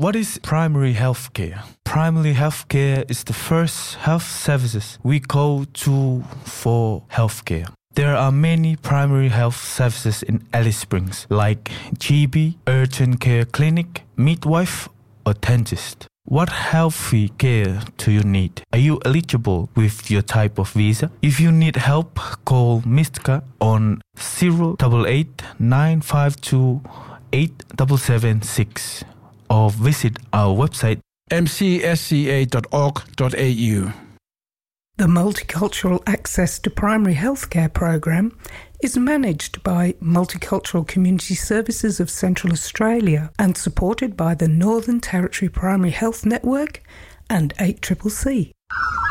What is primary health care? Primary health care is the first health services we go to for health care. There are many primary health services in Alice Springs, like GP, urgent care clinic, midwife, or dentist. What healthy care do you need? Are you eligible with your type of visa? If you need help, call Mistka on 088 952 8776 or visit our website mcsca.org.au. The Multicultural Access to Primary Healthcare programme is managed by Multicultural Community Services of Central Australia and supported by the Northern Territory Primary Health Network and 8CCC.